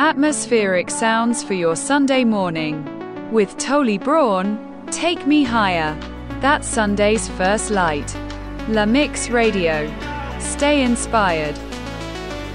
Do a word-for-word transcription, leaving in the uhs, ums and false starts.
Atmospheric sounds for your Sunday morning. With Tolly Braun, Take Me Higher. That's Sunday's first light. La Mix Radio. Stay inspired.